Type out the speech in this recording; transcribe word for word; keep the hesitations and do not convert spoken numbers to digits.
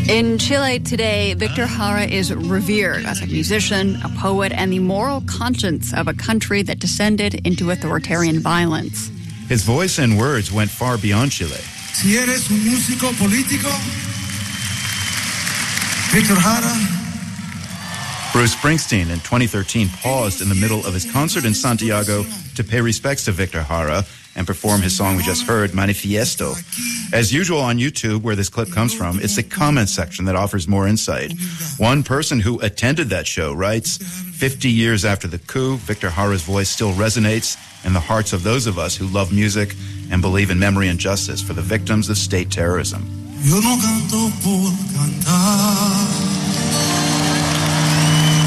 In Chile today, Victor Jara is revered as a musician, a poet, and the moral conscience of a country that descended into authoritarian violence. His voice and words went far beyond Chile. Si eres un músico político, Victor Jara. Bruce Springsteen in twenty thirteen paused in the middle of his concert in Santiago to pay respects to Victor Jara and perform his song we just heard, Manifiesto. As usual on YouTube, where this clip comes from, it's the comment section that offers more insight. One person who attended that show writes, fifty years after the coup, Victor Jara's voice still resonates in the hearts of those of us who love music and believe in memory and justice for the victims of state terrorism. Yo no canto por cantar.